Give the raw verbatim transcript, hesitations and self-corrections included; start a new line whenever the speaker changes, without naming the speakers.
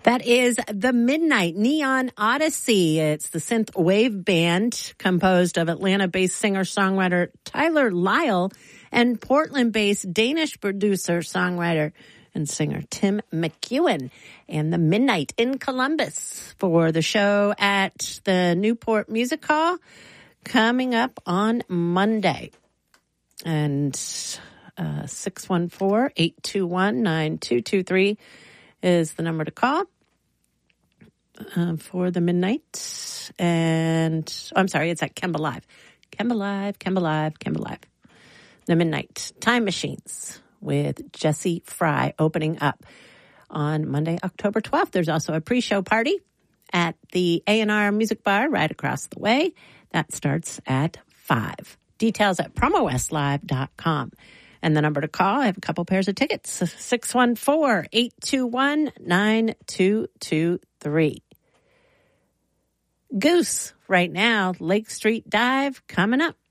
That is the Midnight Neon Odyssey. It's the synth wave band composed of Atlanta-based singer-songwriter Tyler Lyle and Portland-based Danish producer, songwriter, and singer Tim McEwen. And the Midnight in Columbus for the show at the Newport Music Hall coming up on Monday. And uh, six one four, eight two one, nine two two three is the number to call. Uh, for the Midnight. And, oh, I'm sorry, it's at Kemba Live. Kemba Live, Kemba Live, Kemba Live. The Midnight Time Machines with Jesse Fry opening up on Monday, October twelfth. There's also a pre-show party at the A and R Music Bar right across the way. That starts at five. Details at promo west live dot com. And the number to call, I have a couple pairs of tickets, six one four, eight two one, nine two two three. Goose right now, Lake Street Dive coming up.